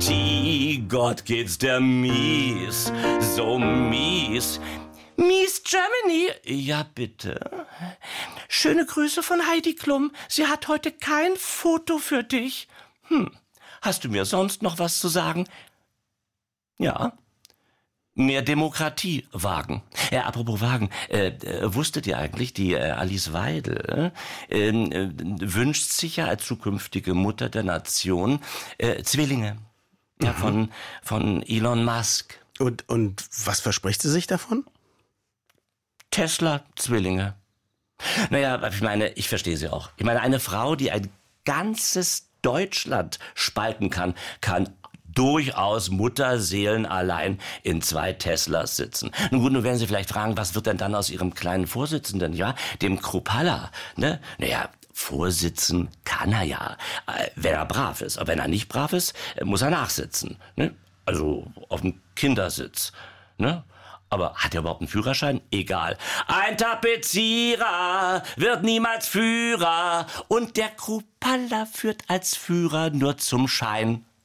Mutti, Gott geht's der mies, so mies. Mies Germany? Ja, bitte. Schöne Grüße von Heidi Klum. Sie hat heute kein Foto für dich. Hast du mir sonst noch was zu sagen? Ja. Mehr Demokratie wagen. Apropos wagen, wusstet ihr eigentlich, die Alice Weidel wünscht sich ja als zukünftige Mutter der Nation Zwillinge. Ja, von Elon Musk. Und was verspricht sie sich davon? Tesla-Zwillinge. Naja, ich meine, ich verstehe sie auch. Ich meine, eine Frau, die ein ganzes Deutschland spalten kann durchaus Mutterseelen allein in 2 Teslas sitzen. Nun gut, nun werden Sie vielleicht fragen, was wird denn dann aus Ihrem kleinen Vorsitzenden, ja, dem Kruppalla, ne? Naja, vorsitzen kann er ja, wenn er brav ist. Aber wenn er nicht brav ist, muss er nachsitzen, ne? Also auf dem Kindersitz, ne? Aber hat er überhaupt einen Führerschein? Egal. Ein Tapezierer wird niemals Führer und der Kruppalla führt als Führer nur zum Schein.